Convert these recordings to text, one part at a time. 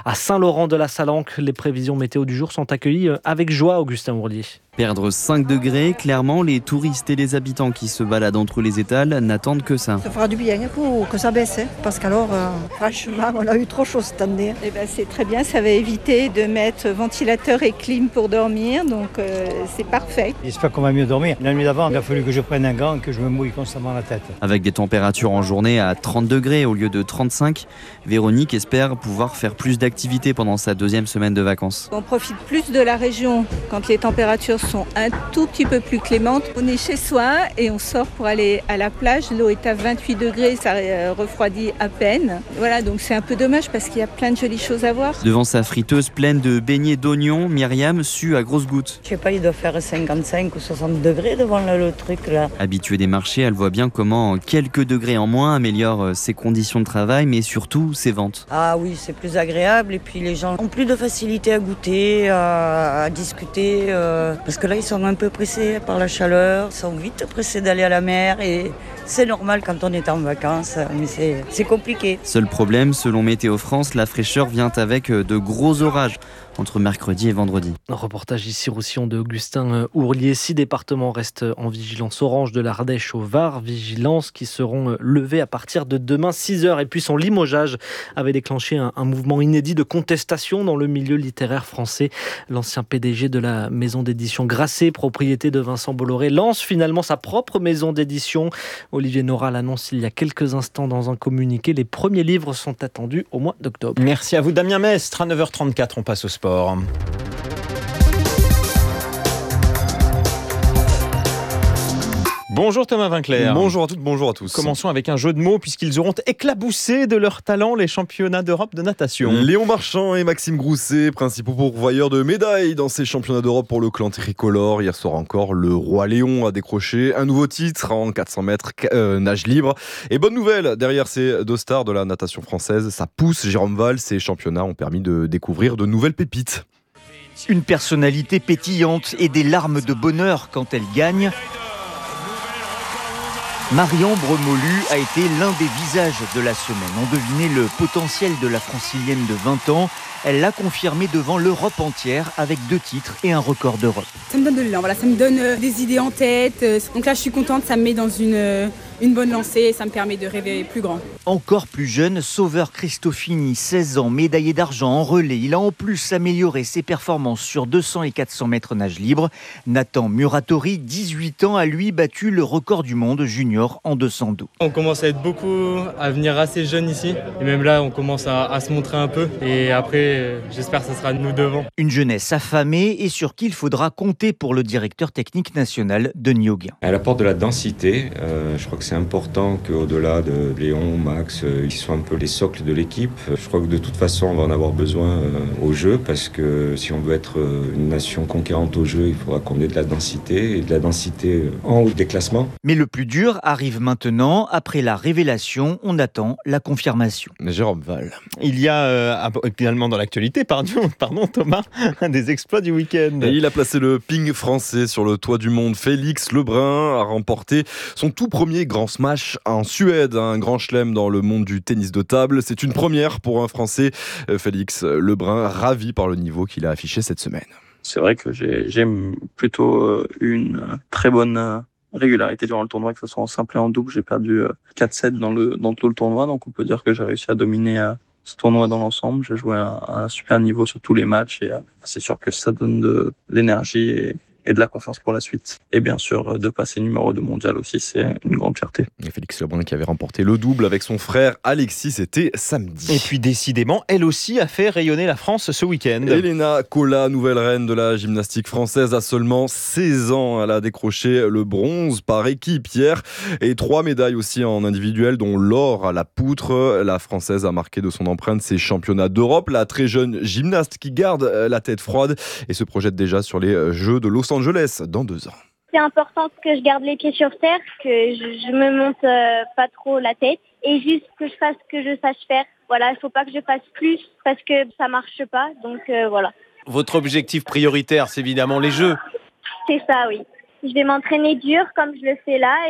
à Saint-Laurent-de-la-Salanque. Les prévisions météo du jour sont accueillies avec joie, Augustin Ourlier. Perdre 5 degrés, clairement, les touristes et les habitants qui se baladent entre les étals n'attendent que ça. Ça fera du bien pour que ça baisse, parce qu'alors, franchement, on a eu trop chaud cette année. Eh ben, c'est très bien, ça va éviter de mettre ventilateur et clim pour dormir, donc c'est parfait. J'espère qu'on va mieux dormir. La nuit d'avant, il a fallu que je prenne un gant et que je me mouille constamment la tête. Avec des températures en journée à 30 degrés au lieu de 35, Véronique espère pouvoir faire plus d'activités pendant sa deuxième semaine de vacances. On profite plus de la région quand les températures sont un tout petit peu plus clémentes. On est chez soi et on sort pour aller à la plage. L'eau est à 28 degrés, ça refroidit à peine. Voilà, donc c'est un peu dommage parce qu'il y a plein de jolies choses à voir. Devant sa friteuse pleine de beignets d'oignons, Myriam sue à grosses gouttes. Je sais pas, il doit faire 55 ou 60 degrés devant le truc là. Habituée des marchés, elle voit bien comment quelques degrés en moins améliorent ses conditions de travail, mais surtout ses ventes. Ah oui, c'est plus agréable et puis les gens ont plus de facilité à goûter, à discuter, parce que là ils sont un peu pressés par la chaleur, ils sont vite pressés d'aller à la mer et c'est normal quand on est en vacances, mais c'est compliqué. Seul problème, selon Météo France, la fraîcheur vient avec de gros orages entre mercredi et vendredi. Un reportage ici Roussillon de Augustin Ourlier. 6 départements restent en vigilance orange de l'Ardèche au Var. Vigilance qui seront levées à partir de demain 6h. Et puis son limogeage avait déclenché un mouvement inédit de contestation dans le milieu littéraire français. L'ancien PDG de la maison d'édition Grasset, propriété de Vincent Bolloré, lance finalement sa propre maison d'édition. Olivier Nora l'annonce il y a quelques instants dans un communiqué. Les premiers livres sont attendus au mois d'octobre. Merci à vous Damien Mestre. À 9h34, on passe au sport. Bonjour Thomas Vinclair. Bonjour à toutes, bonjour à tous. Commençons avec un jeu de mots puisqu'ils auront éclaboussé de leur talent les championnats d'Europe de natation. Léon Marchand et Maxime Grousset, principaux pourvoyeurs de médailles dans ces championnats d'Europe pour le clan tricolore. Hier soir encore, le Roi Léon a décroché un nouveau titre en 400 mètres nage libre. Et bonne nouvelle, derrière ces deux stars de la natation française, ça pousse Jérôme Val. Ces championnats ont permis de découvrir de nouvelles pépites. Une personnalité pétillante et des larmes de bonheur quand elle gagne. Marion Bremolu a été l'un des visages de la semaine. On devinait le potentiel de la francilienne de 20 ans. Elle l'a confirmé devant l'Europe entière avec 2 titres et un record d'Europe. Ça me donne de l'élan, ça me donne des idées en tête. Donc là, je suis contente, ça me met dans une bonne lancée et ça me permet de rêver plus grand. Encore plus jeune, Sauveur Cristofini, 16 ans, médaillé d'argent en relais. Il a en plus amélioré ses performances sur 200 et 400 mètres nage libre. Nathan Muratori, 18 ans, a lui battu le record du monde junior en 200 dos. On commence à être beaucoup, à venir assez jeune ici. Et même là, on commence à se montrer un peu. Et après, j'espère que ça sera nous devant. Une jeunesse affamée et sur qui il faudra compter pour le directeur technique national, Denis Auguin. Elle apporte de la densité. Je crois que c'est important qu'au-delà de Léon, Max, ils soient un peu les socles de l'équipe. Je crois que de toute façon, on va en avoir besoin au jeu parce que si on veut être une nation conquérante au jeu, il faudra qu'on ait de la densité et de la densité en haut des classements. Mais le plus dur arrive maintenant. Après la révélation, on attend la confirmation. Jérôme Val. Il y a finalement dans l'actualité, pardon Thomas, un des exploits du week-end. Et il a placé le ping français sur le toit du monde. Félix Lebrun a remporté son tout premier grand smash en Suède, un grand chelem dans le monde du tennis de table. C'est une première pour un Français. Félix Lebrun, ravi par le niveau qu'il a affiché cette semaine. C'est vrai que j'ai plutôt une très bonne régularité durant le tournoi, que ce soit en simple et en double. J'ai perdu 4-7 dans tout le tournoi, donc on peut dire que j'ai réussi à dominer ce tournoi dans l'ensemble. J'ai joué à un super niveau sur tous les matchs et c'est sûr que ça donne de l'énergie et de la confiance pour la suite. Et bien sûr, de passer numéro 2 mondial aussi, c'est une grande fierté. Et Félix Lebrun qui avait remporté le double avec son frère Alexis, c'était samedi. Et puis décidément, elle aussi a fait rayonner la France ce week-end. Elena Cola, nouvelle reine de la gymnastique française, à seulement 16 ans. Elle a décroché le bronze par équipe hier et 3 médailles aussi en individuel, dont l'or à la poutre. La Française a marqué de son empreinte ses championnats d'Europe. La très jeune gymnaste qui garde la tête froide et se projette déjà sur les Jeux de Los Angeles dans 2 ans. C'est important que je garde les pieds sur terre, que je me monte pas trop la tête et juste que je fasse ce que je sache faire. Voilà, il faut pas que je fasse plus parce que ça marche pas. Donc voilà. Votre objectif prioritaire, c'est évidemment les Jeux. C'est ça, oui. Je vais m'entraîner dur comme je le fais là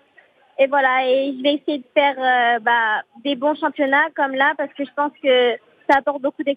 et voilà. Et je vais essayer de faire des bons championnats comme là parce que je pense que ça apporte beaucoup d'expérience.